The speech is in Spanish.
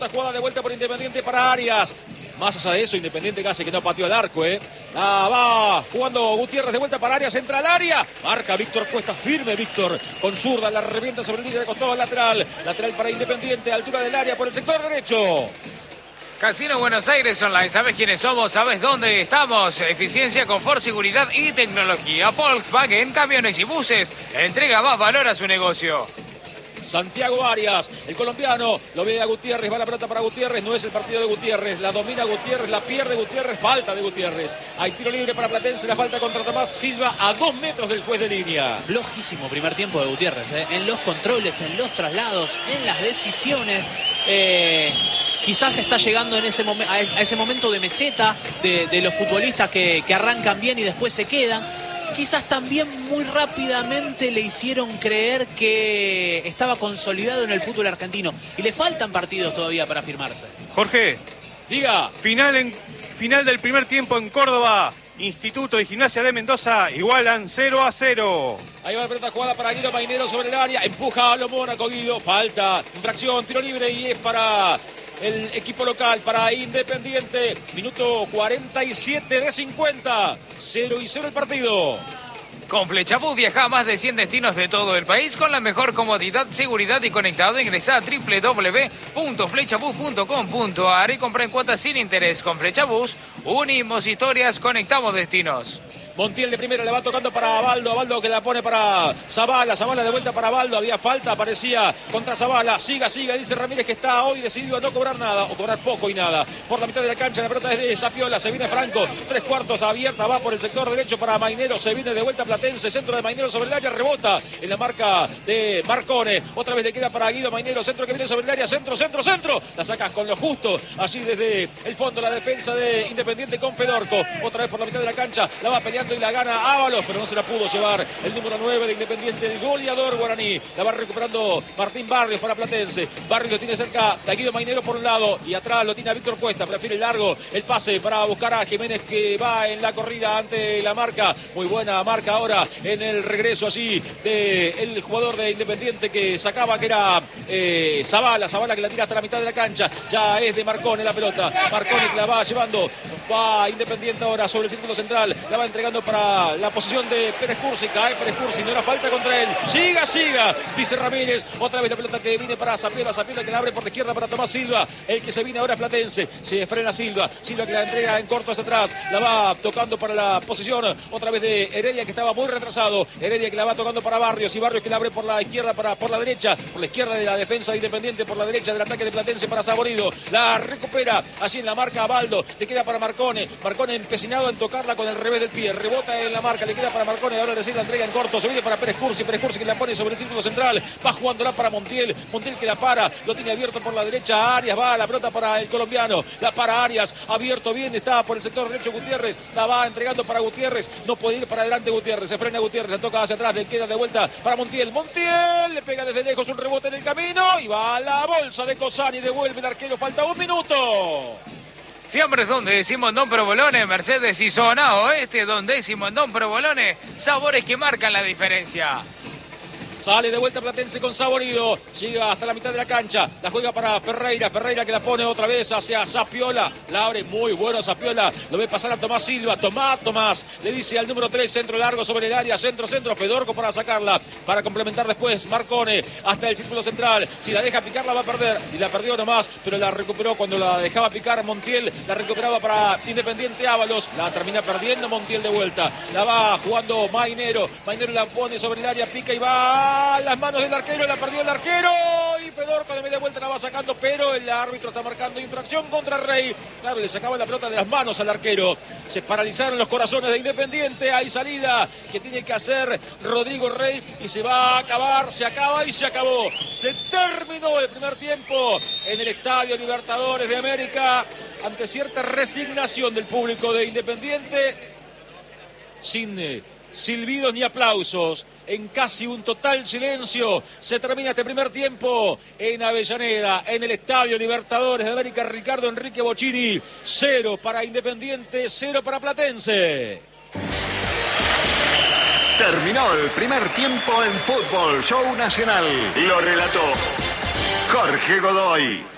Jugada de vuelta por Independiente para Arias. Más allá de eso, Independiente casi que no pateó el arco, va jugando Gutiérrez de vuelta para Arias, entra al área. Marca Víctor Cuesta, firme Víctor. Con zurda, la revienta sobre el línea de costado lateral. Lateral para Independiente, altura del área por el sector derecho. Casino Buenos Aires Online. ¿Sabes quiénes somos? ¿Sabes dónde estamos? Eficiencia, confort, seguridad y tecnología. Volkswagen, camiones y buses. Entrega más valor a su negocio. Santiago Arias, el colombiano, lo ve a Gutiérrez, va la pelota para Gutiérrez, no es el partido de Gutiérrez, la domina Gutiérrez, la pierde Gutiérrez, falta de Gutiérrez. Hay tiro libre para Platense, la falta contra Tomás Silva a 2 metros del juez de línea. Flojísimo primer tiempo de Gutiérrez, en los controles, en los traslados, en las decisiones. Quizás está llegando a ese momento de meseta de los futbolistas que arrancan bien y después se quedan. Quizás también muy rápidamente le hicieron creer que estaba consolidado en el fútbol argentino. Y le faltan partidos todavía para firmarse. Jorge, diga. Final del primer tiempo en Córdoba. Instituto y Gimnasia de Mendoza igualan 0-0. Ahí va la pelota jugada para Guido Mainero sobre el área. Empuja a lo Mónaco Guido. Falta. Infracción, tiro libre y es para el equipo local, para Independiente. Minuto 47 de 50. 0-0 el partido. Con Flechabús viaja a más de 100 destinos de todo el país con la mejor comodidad, seguridad y conectado. Ingresa a www.flechabús.com.ar y compra en cuotas sin interés. Con Flechabús unimos historias, conectamos destinos. Montiel de primera, le va tocando para Abaldo. Abaldo que la pone para Zabala. Zabala de vuelta para Abaldo. Había falta, parecía contra Zabala. Siga, dice Ramírez que está hoy decidido a no cobrar nada o cobrar poco y nada. Por la mitad de la cancha, la pelota es de Zapiola. Se viene Franco. 3/4 abierta, va por el sector derecho para Mainero. Se viene de vuelta Platense. Centro de Mainero sobre el área. Rebota en la marca de Marcone. Otra vez le queda para Guido Mainero. Centro que viene sobre el área. Centro. La sacas con lo justo. Allí desde el fondo la defensa de Independiente con Fedorco. Otra vez por la mitad de la cancha. La va peleando y la gana Ábalos, pero no se la pudo llevar el número 9 de Independiente, el goleador guaraní. La va recuperando Martín Barrios para Platense. Barrios lo tiene cerca de Guido Mainero por un lado y atrás lo tiene a Víctor Cuesta. Prefiere el largo, el pase para buscar a Jiménez que va en la corrida ante la marca. Muy buena marca ahora en el regreso allí del jugador de Independiente que sacaba, que era Zabala que la tira hasta la mitad de la cancha. Ya es de Marcone la pelota. Marcone que la va llevando. Va Independiente ahora sobre el círculo central. La va entregando para la posición de Pérez Cursi. Cae Pérez Cursi, no era falta contra él. Siga, dice Ramírez. Otra vez la pelota que viene para Zapiola que la abre por la izquierda para Tomás Silva. El que se viene ahora es Platense. Se frena Silva que la entrega en corto hacia atrás. La va tocando para la posición otra vez de Heredia, que estaba muy retrasado. Heredia que la va tocando para Barrios, y Barrios que la abre por la izquierda, por la derecha, por la izquierda de la defensa de Independiente, por la derecha del ataque de Platense para Saborido. La recupera allí en la marca Abaldo. Le queda para Marcone empecinado en tocarla con el revés del pie. Rebota en la marca, le queda para Marcone. Ahora decide la entrega en corto. Se viene para Pérez Cursi que la pone sobre el círculo central. Va jugándola para Montiel que la para. Lo tiene abierto por la derecha Arias. Va la pelota para el colombiano. La para Arias. Abierto bien. Está por el sector derecho Gutiérrez. La va entregando para Gutiérrez. No puede ir para adelante Gutiérrez. Se frena Gutiérrez. La toca hacia atrás. Le queda de vuelta para Montiel. Le pega desde lejos un rebote en el camino. Y va a la bolsa de Cosani. Devuelve el arquero. Falta 1 minuto. Fiambres Don Décimo en Don Provolone, Mercedes y Zona Oeste, Don Décimo en Don Provolone, sabores que marcan la diferencia. Sale de vuelta Platense con Saborido. Llega hasta la mitad de la cancha. La juega para Ferreira. Ferreira que la pone otra vez hacia Zapiola. La abre muy bueno Zapiola. Lo ve pasar a Tomás Silva. Tomás. Le dice al número 3. Centro largo sobre el área. Centro. Fedorco para sacarla. Para complementar después Marcone. Hasta el círculo central. Si la deja picar la va a perder. Y la perdió nomás. Pero la recuperó cuando la dejaba picar Montiel. La recuperaba para Independiente Ábalos. La termina perdiendo Montiel de vuelta. La va jugando Mainero. Mainero la pone sobre el área. Pica y va a las manos del arquero, la perdió el arquero y Fedorco de media vuelta la va sacando, pero el árbitro está marcando infracción contra Rey. Claro, le sacaba la pelota de las manos al arquero. Se paralizaron los corazones de Independiente. Hay salida que tiene que hacer Rodrigo Rey y se va a acabar, se acaba y se acabó. Se terminó el primer tiempo en el Estadio Libertadores de América ante cierta resignación del público de Independiente, sin silbidos ni aplausos. En casi un total silencio se termina este primer tiempo en Avellaneda, en el Estadio Libertadores de América. Ricardo Enrique Bocchini, 0 para Independiente, 0 para Platense. Terminó el primer tiempo en Fútbol Show Nacional. Lo relató Jorge Godoy.